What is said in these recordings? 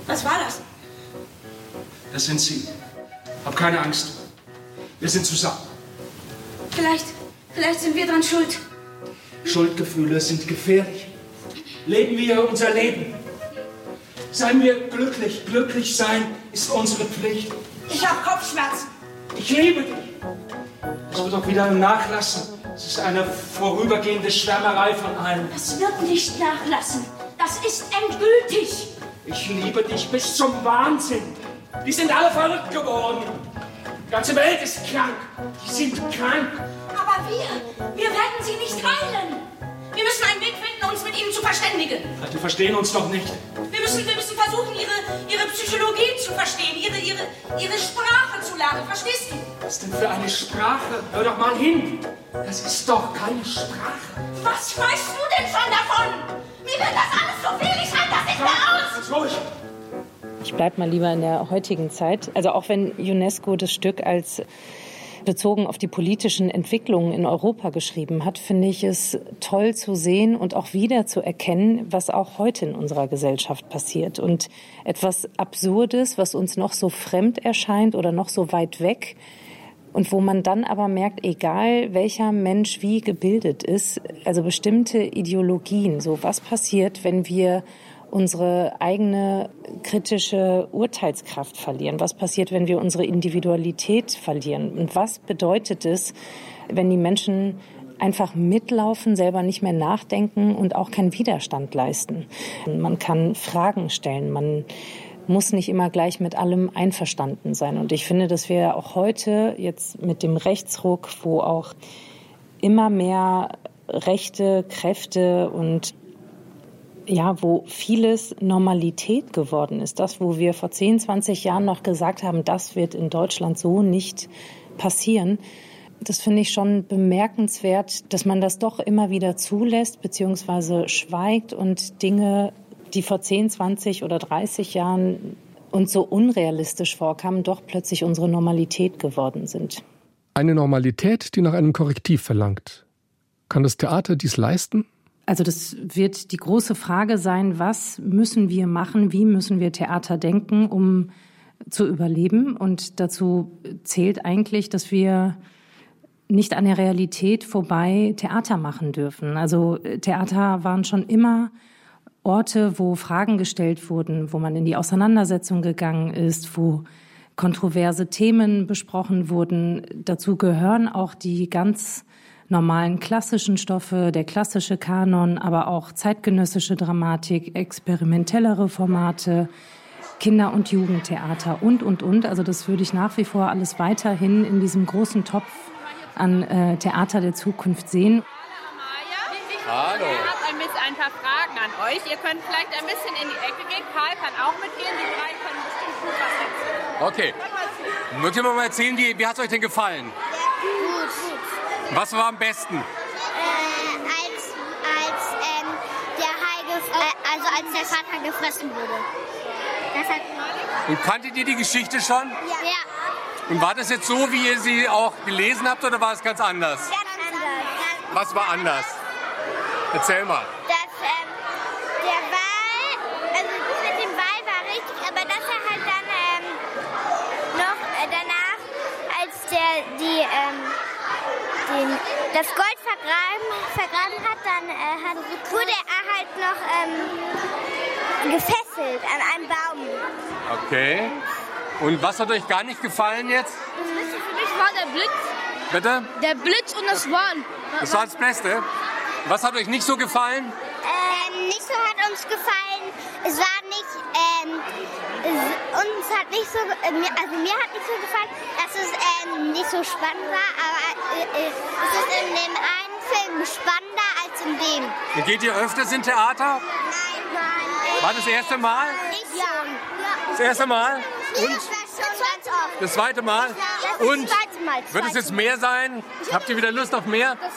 Was war das? Das sind Sie. Hab keine Angst. Wir sind zusammen. Vielleicht sind wir dran schuld. Schuldgefühle sind gefährlich. Leben wir unser Leben. Seien wir glücklich. Glücklich sein ist unsere Pflicht. Ich habe Kopfschmerzen. Ich liebe dich. Das wird auch wieder nachlassen. Es ist eine vorübergehende Schwärmerei von einem. Das wird nicht nachlassen. Das ist endgültig. Ich liebe dich bis zum Wahnsinn. Die sind alle verrückt geworden. Die ganze Welt ist krank. Die sind krank. Aber wir werden sie nicht heilen. Wir müssen einen Weg finden, uns mit ihnen zu verständigen. Die verstehen uns doch nicht. Wir müssen versuchen, ihre Psychologie zu verstehen, ihre Sprache zu lernen. Verstehst du? Was denn für eine Sprache? Hör doch mal hin. Das ist doch keine Sprache. Was weißt du denn schon davon? Mir wird das alles so viel. Ich halte das nicht mehr aus. Ganz ruhig. Ich bleib mal lieber in der heutigen Zeit. Also auch wenn UNESCO das Stück als bezogen auf die politischen Entwicklungen in Europa geschrieben hat, finde ich es toll zu sehen und auch wieder zu erkennen, was auch heute in unserer Gesellschaft passiert. Und etwas Absurdes, was uns noch so fremd erscheint oder noch so weit weg und wo man dann aber merkt, egal welcher Mensch wie gebildet ist, also bestimmte Ideologien, so was passiert, wenn wir unsere eigene kritische Urteilskraft verlieren? Was passiert, wenn wir unsere Individualität verlieren? Und was bedeutet es, wenn die Menschen einfach mitlaufen, selber nicht mehr nachdenken und auch keinen Widerstand leisten? Man kann Fragen stellen, man muss nicht immer gleich mit allem einverstanden sein. Und ich finde, dass wir auch heute jetzt mit dem Rechtsruck, wo auch immer mehr rechte Kräfte und wo vieles Normalität geworden ist. Das, wo wir vor 10, 20 Jahren noch gesagt haben, das wird in Deutschland so nicht passieren. Das finde ich schon bemerkenswert, dass man das doch immer wieder zulässt bzw. schweigt und Dinge, die vor 10, 20 oder 30 Jahren uns so unrealistisch vorkamen, doch plötzlich unsere Normalität geworden sind. Eine Normalität, die nach einem Korrektiv verlangt. Kann das Theater dies leisten? Also das wird die große Frage sein, was müssen wir machen, wie müssen wir Theater denken, um zu überleben. Und dazu zählt eigentlich, dass wir nicht an der Realität vorbei Theater machen dürfen. Also Theater waren schon immer Orte, wo Fragen gestellt wurden, wo man in die Auseinandersetzung gegangen ist, wo kontroverse Themen besprochen wurden. Dazu gehören auch die ganz normalen klassischen Stoffe, der klassische Kanon, aber auch zeitgenössische Dramatik, experimentellere Formate, Kinder- und Jugendtheater und. Also das würde ich nach wie vor alles weiterhin in diesem großen Topf an Theater der Zukunft sehen. Hallo. Ich habe ein paar Fragen an euch. Ihr könnt vielleicht ein bisschen in die Ecke gehen. Karl kann auch mitgehen. Die drei können bestimmt gut was erzählen. Okay. Mögt ihr mir mal erzählen, wie hat es euch denn gefallen? Gut. Was war am besten? Als der Vater gefressen wurde. Und kanntet ihr die Geschichte schon? Ja. Und war das jetzt so, wie ihr sie auch gelesen habt, oder war es ganz anders? Ganz anders. Was war anders? Erzähl mal. Der Wal, also das mit dem Wal war richtig, aber dass er halt dann noch danach, als das Gold vergraben hat, dann wurde er halt noch gefesselt an einem Baum. Okay. Und was hat euch gar nicht gefallen jetzt? Das Beste für mich war der Blitz. Bitte? Der Blitz und das Wahn. Das war das Beste. Was hat euch nicht so gefallen? Nicht so hat uns gefallen. Es war nicht, uns hat nicht so, mir hat nicht so gefallen, dass es nicht so spannend war, aber es ist in dem einen Film spannender als in dem. Und geht ihr öfters in Theater? Nein. War das erste Mal? Ich schon. Das erste Mal? Und? Das war schon ganz oft. Das zweite Mal? Ja, das Und? zweite Mal. Wird es jetzt mehr sein? Habt ihr wieder Lust auf mehr? Das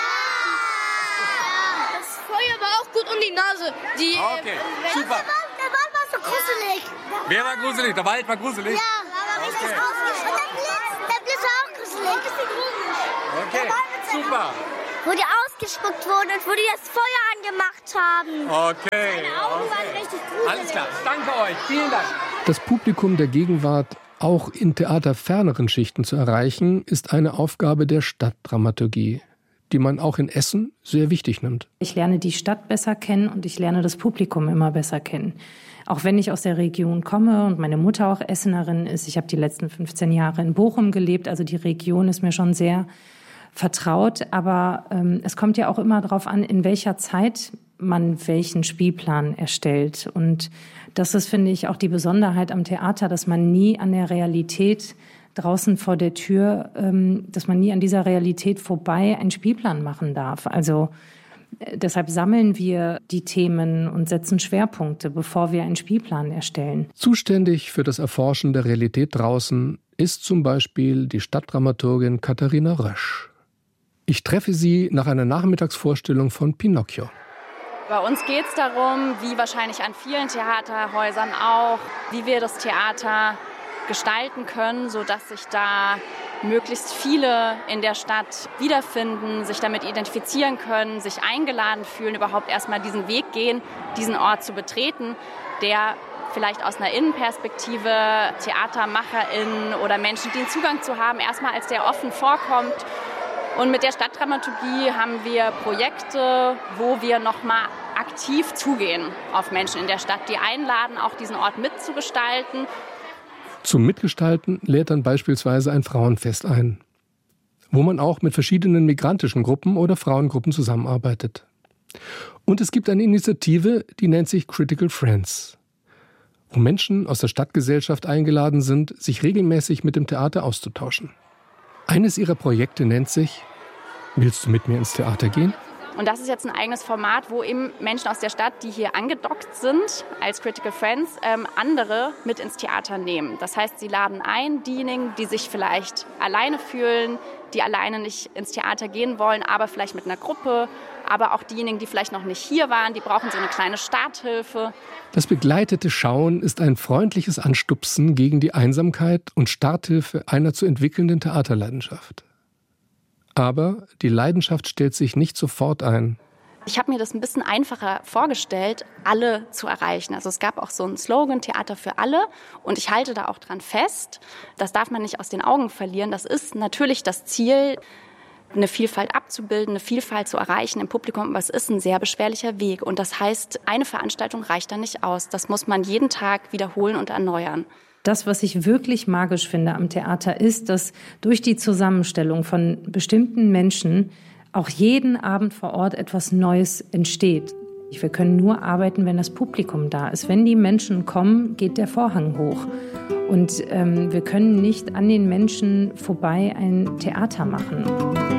Feuer war auch gut um die Nase. Okay, super. Der Wald war so gruselig. Wer war gruselig? Der Wald war gruselig? Ja, aber richtig gruselig. Und der Blitz war auch gruselig. Okay, super. Wo die ausgespuckt wurden und wo die das Feuer angemacht haben. Okay. Meine Augen waren richtig gruselig. Alles Applaus. Danke euch. Vielen Dank. Das Publikum der Gegenwart auch in theaterferneren Schichten zu erreichen, ist eine Aufgabe der Stadtdramaturgie, die man auch in Essen sehr wichtig nimmt. Ich lerne die Stadt besser kennen und ich lerne das Publikum immer besser kennen. Auch wenn ich aus der Region komme und meine Mutter auch Essenerin ist. Ich habe die letzten 15 Jahre in Bochum gelebt, also die Region ist mir schon sehr vertraut. Aber es kommt ja auch immer darauf an, in welcher Zeit man welchen Spielplan erstellt. Und das ist, finde ich, auch die Besonderheit am Theater, dass man nie an der Realität draußen vor der Tür, dass man nie an dieser Realität vorbei einen Spielplan machen darf. Also deshalb sammeln wir die Themen und setzen Schwerpunkte, bevor wir einen Spielplan erstellen. Zuständig für das Erforschen der Realität draußen ist zum Beispiel die Stadtdramaturgin Katharina Rösch. Ich treffe sie nach einer Nachmittagsvorstellung von Pinocchio. Bei uns geht es darum, wie wahrscheinlich an vielen Theaterhäusern auch, wie wir das Theater gestalten können, sodass sich da möglichst viele in der Stadt wiederfinden, sich damit identifizieren können, sich eingeladen fühlen, überhaupt erstmal diesen Weg gehen, diesen Ort zu betreten, der vielleicht aus einer Innenperspektive TheatermacherInnen oder Menschen, die einen Zugang zu haben, erstmal als der offen vorkommt. Und mit der Stadtdramaturgie haben wir Projekte, wo wir nochmal aktiv zugehen auf Menschen in der Stadt, die einladen, auch diesen Ort mitzugestalten. Zum Mitgestalten lädt dann beispielsweise ein Frauenfest ein, wo man auch mit verschiedenen migrantischen Gruppen oder Frauengruppen zusammenarbeitet. Und es gibt eine Initiative, die nennt sich Critical Friends, wo Menschen aus der Stadtgesellschaft eingeladen sind, sich regelmäßig mit dem Theater auszutauschen. Eines ihrer Projekte nennt sich »Willst du mit mir ins Theater gehen?« Und das ist jetzt ein eigenes Format, wo eben Menschen aus der Stadt, die hier angedockt sind, als Critical Friends, andere mit ins Theater nehmen. Das heißt, sie laden ein, diejenigen, die sich vielleicht alleine fühlen, die alleine nicht ins Theater gehen wollen, aber vielleicht mit einer Gruppe, aber auch diejenigen, die vielleicht noch nicht hier waren, die brauchen so eine kleine Starthilfe. Das begleitete Schauen ist ein freundliches Anstupsen gegen die Einsamkeit und Starthilfe einer zu entwickelnden Theaterleidenschaft. Aber die Leidenschaft stellt sich nicht sofort ein. Ich habe mir das ein bisschen einfacher vorgestellt, alle zu erreichen. Also es gab auch so einen Slogan, Theater für alle. Und ich halte da auch dran fest. Das darf man nicht aus den Augen verlieren. Das ist natürlich das Ziel, eine Vielfalt abzubilden, eine Vielfalt zu erreichen im Publikum. Aber es ist ein sehr beschwerlicher Weg. Und das heißt, eine Veranstaltung reicht da nicht aus. Das muss man jeden Tag wiederholen und erneuern. Das, was ich wirklich magisch finde am Theater, ist, dass durch die Zusammenstellung von bestimmten Menschen auch jeden Abend vor Ort etwas Neues entsteht. Wir können nur arbeiten, wenn das Publikum da ist. Wenn die Menschen kommen, geht der Vorhang hoch. Und wir können nicht an den Menschen vorbei ein Theater machen.